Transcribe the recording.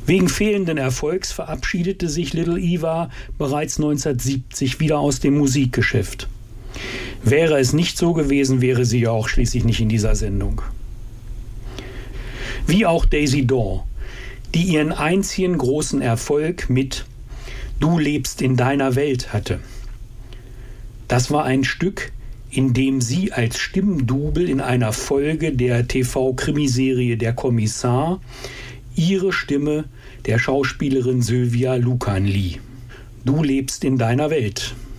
Wegen fehlenden Erfolgs verabschiedete sich Little Eva bereits 1970 wieder aus dem Musikgeschäft. Wäre es nicht so gewesen, wäre sie ja auch schließlich nicht in dieser Sendung. Wie auch Daisy Daw, die ihren einzigen großen Erfolg mit Du lebst in deiner Welt hatte. Das war ein Stück, in dem sie als Stimmdouble in einer Folge der TV-Krimiserie Der Kommissar ihre Stimme der Schauspielerin Sylvia Lukan lieh. Du lebst in deiner Welt.